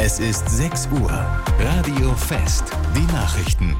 Es ist 6 Uhr. Radio Fest. Die Nachrichten.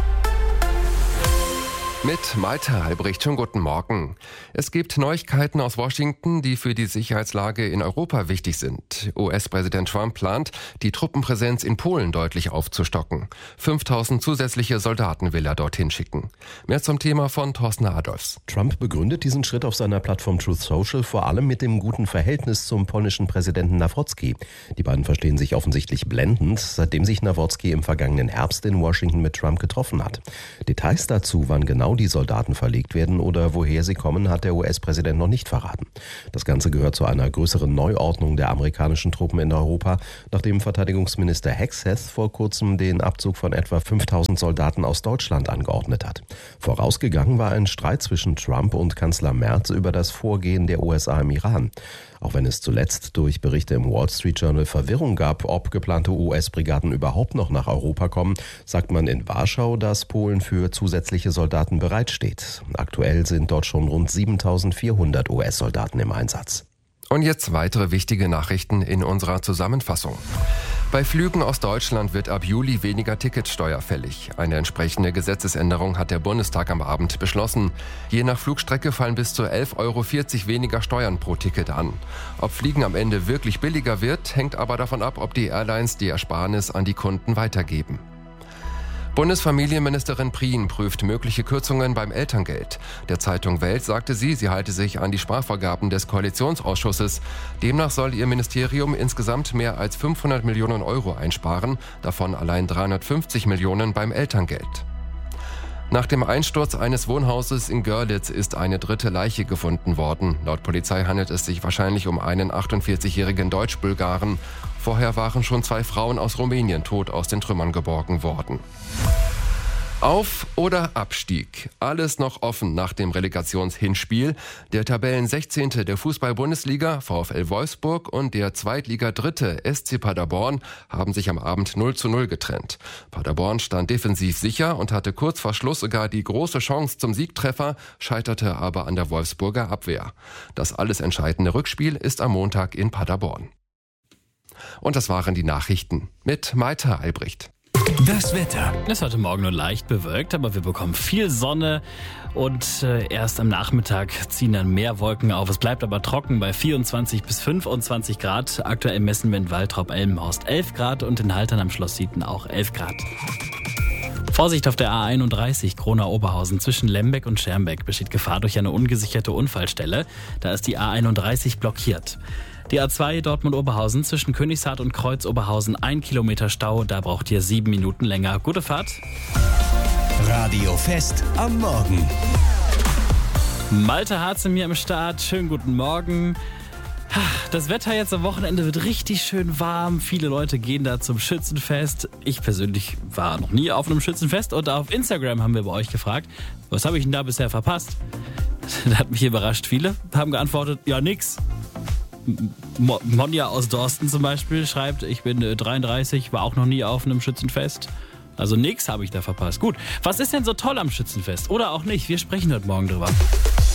Mit Malte Albrecht, schönen guten Morgen. Es gibt Neuigkeiten aus Washington, die für die Sicherheitslage in Europa wichtig sind. US-Präsident Trump plant, die Truppenpräsenz in Polen deutlich aufzustocken. 5000 zusätzliche Soldaten will er dorthin schicken. Mehr zum Thema von Thorsten Adolfs. Trump begründet diesen Schritt auf seiner Plattform Truth Social vor allem mit dem guten Verhältnis zum polnischen Präsidenten Nawrocki. Die beiden verstehen sich offensichtlich blendend, seitdem sich Nawrocki im vergangenen Herbst in Washington mit Trump getroffen hat. Details dazu, wann genau die Soldaten verlegt werden oder woher sie kommen, hat der US-Präsident noch nicht verraten. Das Ganze gehört zu einer größeren Neuordnung der amerikanischen Truppen in Europa, nachdem Verteidigungsminister Hegseth vor kurzem den Abzug von etwa 5000 Soldaten aus Deutschland angeordnet hat. Vorausgegangen war ein Streit zwischen Trump und Kanzler Merz über das Vorgehen der USA im Iran. Auch wenn es zuletzt durch Berichte im Wall Street Journal Verwirrung gab, ob geplante US-Brigaden überhaupt noch nach Europa kommen, sagt man in Warschau, dass Polen für zusätzliche Soldaten bereitsteht. Aktuell sind dort schon rund 7400 US-Soldaten im Einsatz. Und jetzt weitere wichtige Nachrichten in unserer Zusammenfassung. Bei Flügen aus Deutschland wird ab Juli weniger Ticketsteuer fällig. Eine entsprechende Gesetzesänderung hat der Bundestag am Abend beschlossen. Je nach Flugstrecke fallen bis zu 11,40 € weniger Steuern pro Ticket an. Ob Fliegen am Ende wirklich billiger wird, hängt aber davon ab, ob die Airlines die Ersparnis an die Kunden weitergeben. Bundesfamilienministerin Prien prüft mögliche Kürzungen beim Elterngeld. Der Zeitung Welt sagte sie halte sich an die Sparvorgaben des Koalitionsausschusses. Demnach soll ihr Ministerium insgesamt mehr als 500 Millionen € einsparen, davon allein 350 Millionen beim Elterngeld. Nach dem Einsturz eines Wohnhauses in Görlitz ist eine dritte Leiche gefunden worden. Laut Polizei handelt es sich wahrscheinlich um einen 48-jährigen Deutsch-Bulgaren. Vorher waren schon 2 Frauen aus Rumänien tot aus den Trümmern geborgen worden. Auf- oder Abstieg? Alles noch offen nach dem Relegationshinspiel. Der Tabellen 16. der Fußball-Bundesliga, VfL Wolfsburg, und der Zweitliga-Dritte SC Paderborn haben sich am Abend 0:0 getrennt. Paderborn stand defensiv sicher und hatte kurz vor Schluss sogar die große Chance zum Siegtreffer, scheiterte aber an der Wolfsburger Abwehr. Das alles entscheidende Rückspiel ist am Montag in Paderborn. Und das waren die Nachrichten mit Malte Albrecht. Das Wetter. Es ist heute Morgen nur leicht bewölkt, aber wir bekommen viel Sonne und erst am Nachmittag ziehen dann mehr Wolken auf. Es bleibt aber trocken bei 24 bis 25 Grad. Aktuell messen wir in Waltrop-Elmenhorst 11 Grad und in Haltern am Schloss Sieten auch 11 Grad. Vorsicht auf der A31 Kronau-Oberhausen zwischen Lembeck und Schermbeck besteht Gefahr durch eine ungesicherte Unfallstelle. Da ist die A31 blockiert. Die A2 Dortmund-Oberhausen zwischen Königshardt und Kreuz-Oberhausen 1 Kilometer Stau, da braucht ihr 7 Minuten länger. Gute Fahrt. Radio Fest am Morgen. Malte Harze mir am Start. Schönen guten Morgen. Das Wetter jetzt am Wochenende wird richtig schön warm. Viele Leute gehen da zum Schützenfest. Ich persönlich war noch nie auf einem Schützenfest und auf Instagram haben wir bei euch gefragt, was habe ich denn da bisher verpasst? Da hat mich überrascht. Viele haben geantwortet, ja nix. Monja aus Dorsten zum Beispiel schreibt, ich bin 33, war auch noch nie auf einem Schützenfest. Also nix habe ich da verpasst. Gut, was ist denn so toll am Schützenfest? Oder auch nicht? Wir sprechen heute Morgen drüber.